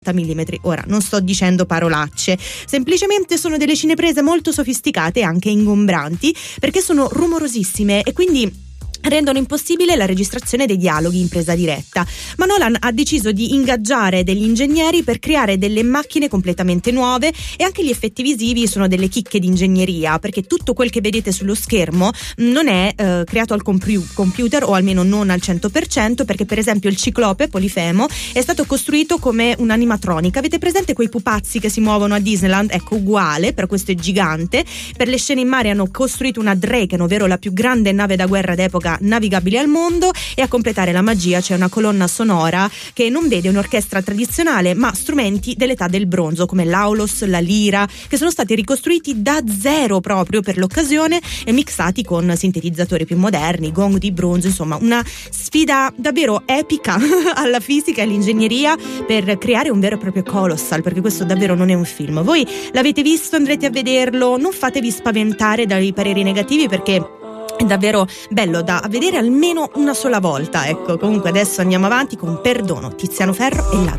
mm. Ora non sto dicendo parolacce, semplicemente sono delle cineprese molto sofisticate e anche ingombranti, perché sono rumorosissime e quindi rendono impossibile la registrazione dei dialoghi in presa diretta. Ma Nolan ha deciso di ingaggiare degli ingegneri per creare delle macchine completamente nuove, e anche gli effetti visivi sono delle chicche di ingegneria, perché tutto quel che vedete sullo schermo non è creato al computer, o almeno non al 100%, perché per esempio il ciclope Polifemo è stato costruito come un'animatronica. Avete presente quei pupazzi che si muovono a Disneyland? Ecco, uguale, però questo è gigante. Per le scene in mare hanno costruito una Draken, ovvero la più grande nave da guerra d'epoca navigabile al mondo, e a completare la magia c'è una colonna sonora che non vede un'orchestra tradizionale ma strumenti dell'età del bronzo come l'aulos, la lira, che sono stati ricostruiti da zero proprio per l'occasione e mixati con sintetizzatori più moderni, gong di bronzo. Insomma, una sfida davvero epica alla fisica e all'ingegneria per creare un vero e proprio colossal, perché questo davvero non è un film. Voi l'avete visto, andrete a vederlo, non fatevi spaventare dai pareri negativi, perché è davvero bello da vedere almeno una sola volta. Ecco, comunque adesso andiamo avanti con Perdono, Tiziano Ferro e Ladro.